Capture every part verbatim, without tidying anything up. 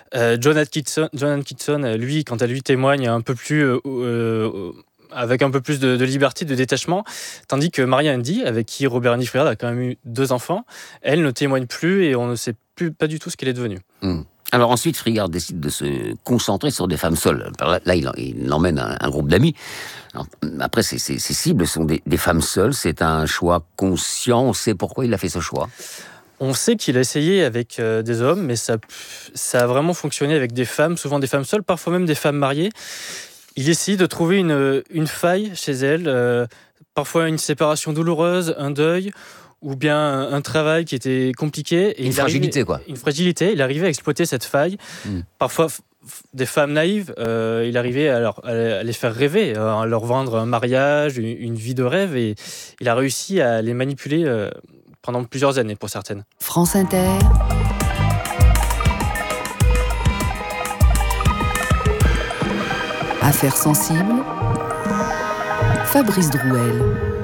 Euh, John Atkinson, John Atkinson, lui, quant à lui, témoigne un peu plus... Euh, euh, avec un peu plus de, de liberté, de détachement, tandis que Maria Handy, avec qui Robert Andy Freeland a quand même eu deux enfants, elle ne témoigne plus et on ne sait plus pas du tout ce qu'elle est devenue. Mmh. Alors ensuite, Freeland décide de se concentrer sur des femmes seules. Là, là il, il emmène un, un groupe d'amis. Alors, après, ses, ses, ses cibles sont des, des femmes seules. C'est un choix conscient. On sait pourquoi il a fait ce choix. On sait qu'il a essayé avec euh, des hommes, mais ça, ça a vraiment fonctionné avec des femmes, souvent des femmes seules, parfois même des femmes mariées. Il essaye de trouver une, une faille chez elles, euh, parfois une séparation douloureuse, un deuil, ou bien un, un travail qui était compliqué. Et une fragilité, arrivait, quoi. Une fragilité. Il arrivait à exploiter cette faille. Mm. Parfois, f- des femmes naïves, euh, il arrivait à, leur, à les faire rêver, à leur vendre un mariage, une, une vie de rêve. Et il a réussi à les manipuler euh, pendant plusieurs années, pour certaines. France Inter. Affaires sensibles. Fabrice Drouel.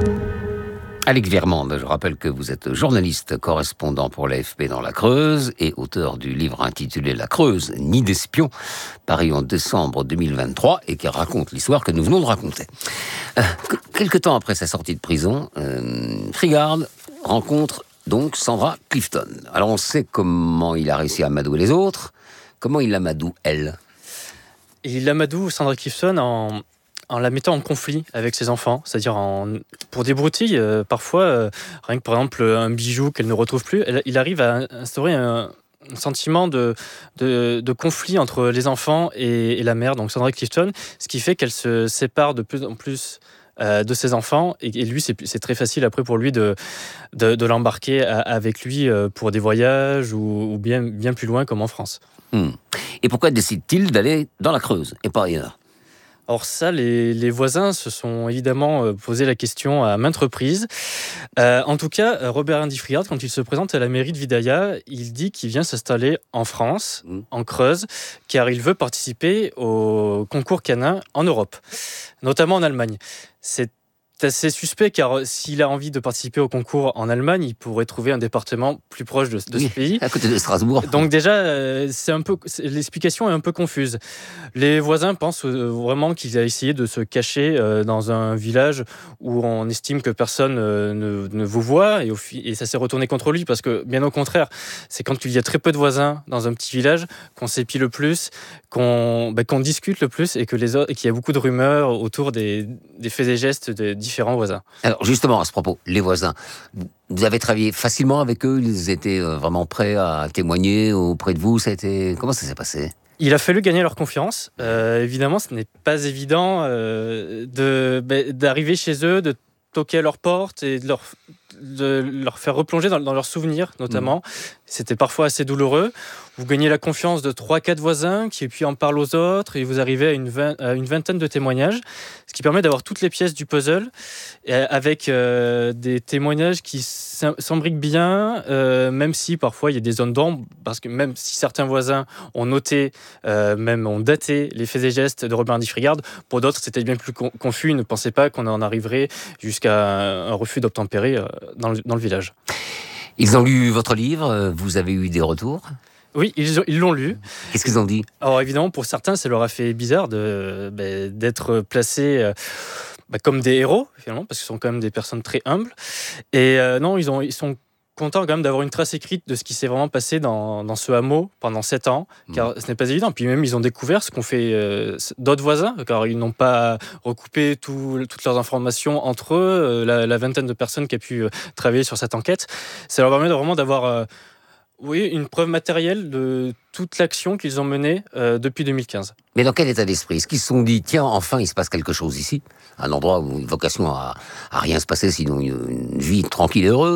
Alex Viermande, je rappelle que vous êtes journaliste, correspondant pour l'A F P dans la Creuse et auteur du livre intitulé La Creuse, Nid d'espions, paru en décembre deux mille vingt-trois et qui raconte l'histoire que nous venons de raconter. Euh, quelque temps après sa sortie de prison, euh, Freeland rencontre donc Sandra Clifton. Alors on sait comment il a réussi à amadouer les autres. Comment il l'amadoue, elle ? Il amadoue Sandra Clifton en... en la mettant en conflit avec ses enfants, c'est-à-dire en, pour des broutilles, euh, parfois, euh, rien que par exemple un bijou qu'elle ne retrouve plus, elle, il arrive à instaurer un, un sentiment de, de, de conflit entre les enfants et, et la mère, donc Sandra Clifton, ce qui fait qu'elle se sépare de plus en plus euh, de ses enfants, et, et lui, c'est, c'est très facile après pour lui de, de, de l'embarquer à, avec lui euh, pour des voyages ou, ou bien, bien plus loin comme en France. Mmh. Et pourquoi décide-t-il d'aller dans la Creuse et pas ailleurs ? Or ça, les, les voisins se sont évidemment posé la question à maintes reprises. Euh, en tout cas, Robert Andy Freeland, quand il se présente à la mairie de Vidaïa, il dit qu'il vient s'installer en France, mmh. en Creuse, car il veut participer au concours canin en Europe, notamment en Allemagne. C'est assez suspect, car s'il a envie de participer au concours en Allemagne, il pourrait trouver un département plus proche de, de oui, ce pays. À côté de Strasbourg. Donc déjà, c'est un peu, c'est, l'explication est un peu confuse. Les voisins pensent vraiment qu'il a essayé de se cacher dans un village où on estime que personne ne, ne vous voit, et, au, et ça s'est retourné contre lui, parce que bien au contraire, c'est quand il y a très peu de voisins dans un petit village qu'on s'épie le plus, qu'on, bah, qu'on discute le plus, et, que les autres, et qu'il y a beaucoup de rumeurs autour des, des faits et gestes des différents voisins. Alors justement, à ce propos, les voisins, vous avez travaillé facilement avec eux ? Ils étaient vraiment prêts à témoigner auprès de vous ? Ça a été... Comment ça s'est passé ? Il a fallu gagner leur confiance. Euh, évidemment, ce n'est pas évident euh, de, bah, d'arriver chez eux, de toquer à leur porte et de leur, de leur faire replonger dans, dans leurs souvenirs, notamment. Mmh. C'était parfois assez douloureux. Vous gagnez la confiance de trois quatre voisins qui puis en parlent aux autres, et vous arrivez à une, vingt, à une vingtaine de témoignages, ce qui permet d'avoir toutes les pièces du puzzle, avec euh, des témoignages qui s'imbriquent bien, euh, même si parfois il y a des zones d'ombre, parce que même si certains voisins ont noté, euh, même ont daté les faits et gestes de Robert Andy Freeland, pour d'autres c'était bien plus confus, ils ne pensaient pas qu'on en arriverait jusqu'à un refus d'obtempérer euh, dans, le, dans le village. Ils ont lu votre livre, vous avez eu des retours ? Oui, ils, ils l'ont lu. Qu'est-ce qu'ils ont dit ? Alors évidemment, pour certains, ça leur a fait bizarre de, bah, d'être placés euh, bah, comme des héros, finalement, parce qu'ils sont quand même des personnes très humbles. Et euh, non, ils, ont, ils sont contents quand même d'avoir une trace écrite de ce qui s'est vraiment passé dans, dans ce hameau pendant sept ans, car mmh. ce n'est pas évident. Puis même, ils ont découvert ce qu'ont fait euh, d'autres voisins, car ils n'ont pas recoupé tout, toutes leurs informations entre eux, euh, la, la vingtaine de personnes qui a pu euh, travailler sur cette enquête. Ça leur permet vraiment d'avoir... Euh, Oui, une preuve matérielle de toute l'action qu'ils ont menée euh, depuis deux mille quinze. Mais dans quel état d'esprit ? Est-ce qu'ils se sont dit, tiens, enfin, il se passe quelque chose ici ? Un endroit où une vocation à, à rien se passer, sinon une, une vie tranquille et heureuse ?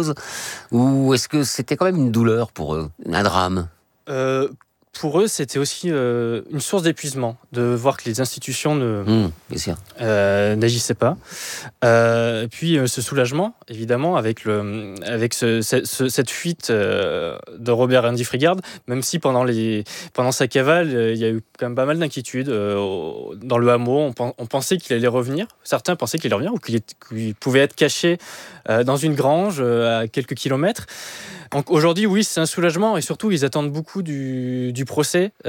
Ou est-ce que c'était quand même une douleur pour eux ? Un drame ? euh, Pour eux, c'était aussi euh, une source d'épuisement, de voir que les institutions ne, mmh, bien sûr. Euh, n'agissaient pas. Euh, et puis euh, ce soulagement, évidemment, avec, le, avec ce, ce, cette fuite euh, de Robert Andy Freeland, même si pendant, les, pendant sa cavale, euh, il y a eu quand même pas mal d'inquiétudes. Euh, dans le hameau, on, on pensait qu'il allait revenir. Certains pensaient qu'il allait revenir, ou qu'il, est, qu'il pouvait être caché euh, dans une grange euh, à quelques kilomètres. Donc aujourd'hui, oui, c'est un soulagement, et surtout, ils attendent beaucoup du, du procès.